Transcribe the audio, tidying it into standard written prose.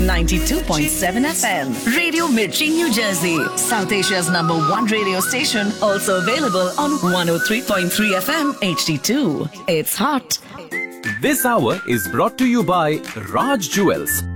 92.7 FM. Radio Mirchi, New Jersey. South Asia's #1 radio station. Also available on 103.3 FM HD2. It's hot. This hour is brought to you by Raj Jewels,